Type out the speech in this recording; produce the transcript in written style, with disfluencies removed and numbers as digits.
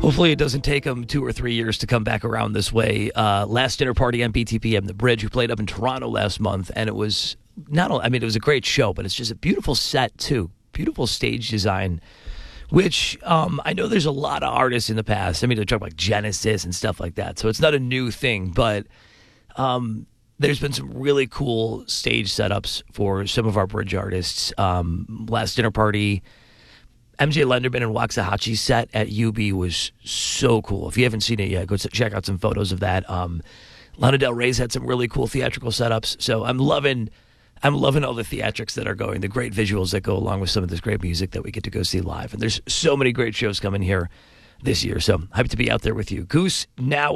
Hopefully it doesn't take them 2 or 3 years to come back around this way. Last Dinner Party, MPTPM, The Bridge, who played up in Toronto last month, and it was not only, I mean, it was a great show, but it's just a beautiful set, too. Beautiful stage design, which I know there's a lot of artists in the past. I mean, they talk about Genesis and stuff like that, so it's not a new thing, but there's been some really cool stage setups for some of our Bridge artists. Last Dinner Party, MJ Lenderman and Waxahachie's set at UB was so cool. If you haven't seen it yet, go check out some photos of that. Lana Del Rey's had some really cool theatrical setups. So I'm loving all the theatrics that are going, the great visuals that go along with some of this great music that we get to go see live. And there's so many great shows coming here this year. So hyped to be out there with you. Goose, now